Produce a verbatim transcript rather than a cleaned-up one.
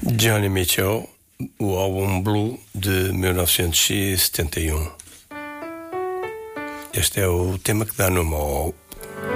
Johnny Mitchell, o álbum Blue de mil novecentos e setenta e um. Este é o tema que dá nome ao,